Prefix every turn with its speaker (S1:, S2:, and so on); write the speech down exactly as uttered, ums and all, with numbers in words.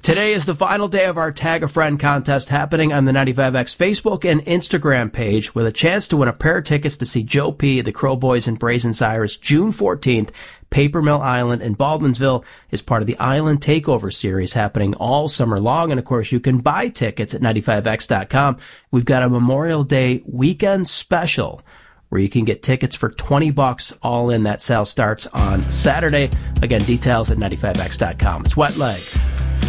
S1: Today is the final day of our Tag a Friend contest happening on the ninety-five X Facebook and Instagram page with a chance to win a pair of tickets to see Joe P., the Crow Boys, and Brazen Cyrus June fourteenth. Paper Mill Island in Baldwinsville is part of the Island Takeover series happening all summer long. And of course, you can buy tickets at ninety-five X dot com. We've got a Memorial Day weekend special where you can get tickets for twenty bucks all in. That sale starts on Saturday. Again, details at ninety-five X dot com. It's Wet Leg.